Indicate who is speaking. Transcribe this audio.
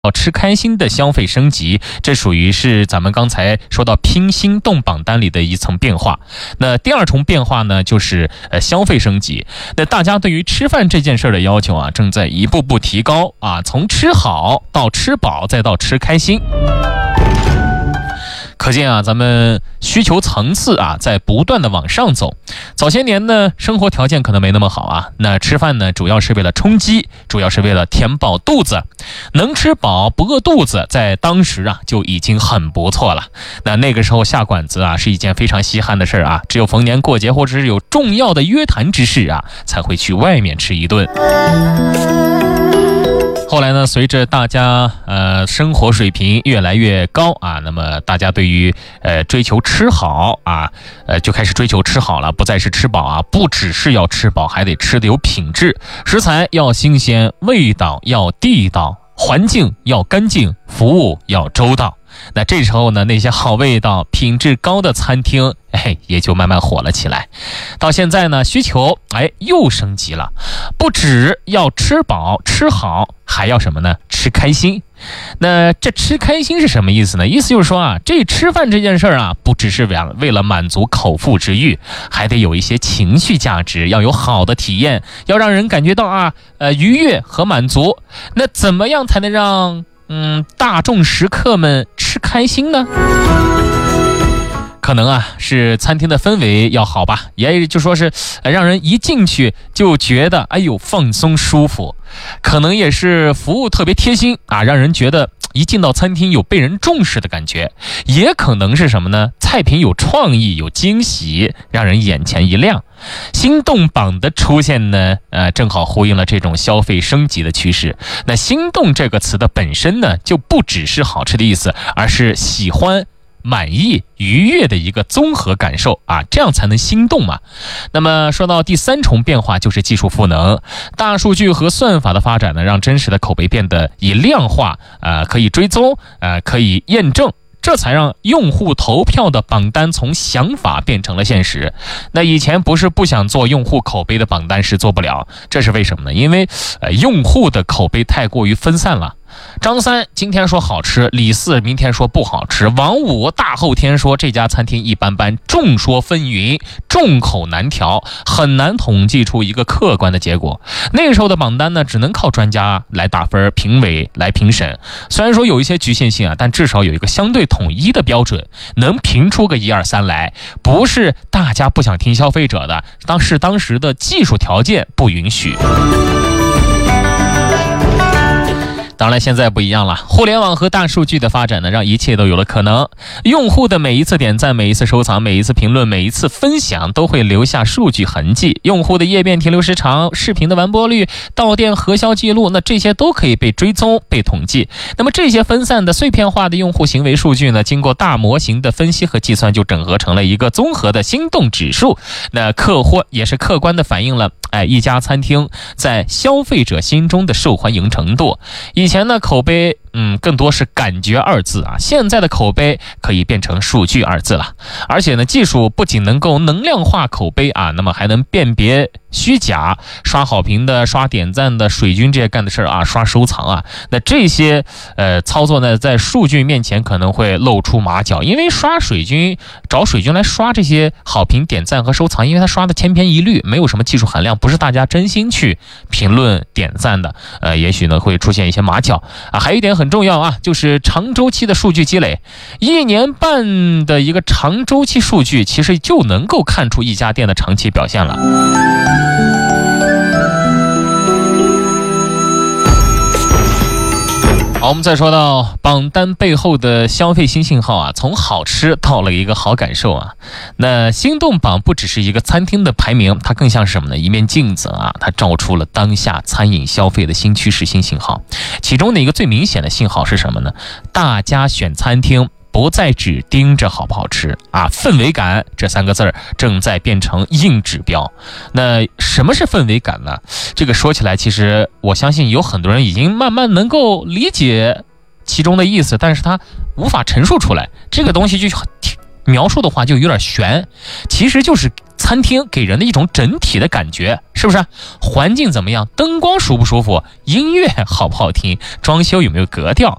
Speaker 1: 吃开心的消费升级，这属于是咱们刚才说到拼心动榜单里的一层变化。那第二重变化呢，就是消费升级。那大家对于吃饭这件事的要求啊，正在一步步提高啊，从吃好到吃饱，再到吃开心。可见啊，咱们需求层次啊在不断的往上走。早些年呢，生活条件可能没那么好啊，那吃饭呢主要是为了充饥，主要是为了填饱肚子，能吃饱不饿肚子，在当时啊就已经很不错了。那个时候下馆子啊是一件非常稀罕的事啊，只有逢年过节或者是有重要的约谈之事啊，才会去外面吃一顿。后来呢，随着大家生活水平越来越高啊，那么大家对于追求吃好啊，就开始追求吃好了，不再是吃饱啊，不只是要吃饱，还得吃得有品质，食材要新鲜，味道要地道，环境要干净，服务要周到。那这时候呢，那些好味道、品质高的餐厅，也就慢慢火了起来。到现在呢，需求又升级了，不只要吃饱吃好，还要什么呢？吃开心。那这吃开心是什么意思呢？意思就是说啊，这吃饭这件事啊，不只是为了满足口腹之欲，还得有一些情绪价值，要有好的体验，要让人感觉到愉悦和满足。那怎么样才能让大众食客们吃开心呢？可能啊是餐厅的氛围要好吧，也就说是让人一进去就觉得放松舒服。可能也是服务特别贴心啊，让人觉得一进到餐厅有被人重视的感觉。也可能是什么呢？菜品有创意有惊喜，让人眼前一亮。心动榜的出现呢正好呼应了这种消费升级的趋势。那心动这个词的本身呢，就不只是好吃的意思，而是喜欢、满意、愉悦的一个综合感受啊，这样才能心动嘛。那么说到第三重变化，就是技术赋能。大数据和算法的发展呢，让真实的口碑变得以量化可以追踪可以验证，这才让用户投票的榜单从想法变成了现实。那以前不是不想做用户口碑的榜单，是做不了，这是为什么呢？因为用户的口碑太过于分散了。张三今天说好吃，李四明天说不好吃，王五大后天说这家餐厅一般般，众说纷纭，众口难调，很难统计出一个客观的结果。那个时候的榜单呢，只能靠专家来打分，评委来评审。虽然说有一些局限性啊，但至少有一个相对统一的标准，能评出个1、2、3来。不是大家不想听消费者的，当时的技术条件不允许。当然现在不一样了，互联网和大数据的发展呢，让一切都有了可能。用户的每一次点赞、每一次收藏、每一次评论、每一次分享都会留下数据痕迹。用户的页面停留时长、视频的完播率、到店核销记录，那这些都可以被追踪、被统计。那么这些分散的碎片化的用户行为数据呢，经过大模型的分析和计算，就整合成了一个综合的心动指数。那也是客观的反映了一家餐厅在消费者心中的受欢迎程度。以前呢，口碑更多是感觉2字啊，现在的口碑可以变成数据2字了。而且呢，技术不仅能够能量化口碑啊，那么还能辨别虚假，刷好评的、刷点赞的、水军这些干的事啊，刷收藏啊，那这些操作呢，在数据面前可能会露出马脚，因为找水军来刷这些好评、点赞和收藏，因为他刷的千篇一律，没有什么技术含量，不是大家真心去评论点赞的，也许呢会出现一些马脚啊。还有一点很重要啊，就是长周期的数据积累，1年半的一个长周期数据，其实就能够看出一家店的长期表现了。好，我们再说到榜单背后的消费新信号啊，从好吃到了一个好感受啊。那心动榜不只是一个餐厅的排名，它更像是什么呢？一面镜子啊，它照出了当下餐饮消费的新趋势、新信号。其中的一个最明显的信号是什么呢？大家选餐厅不再只盯着好不好吃啊，氛围感这3个字正在变成硬指标。那什么是氛围感呢？这个说起来，其实我相信有很多人已经慢慢能够理解其中的意思，但是他无法陈述出来。这个东西就描述的话就有点悬，其实就是餐餐厅给人的一种整体的感觉，是不是？环境怎么样？灯光舒不舒服？音乐好不好听？装修有没有格调？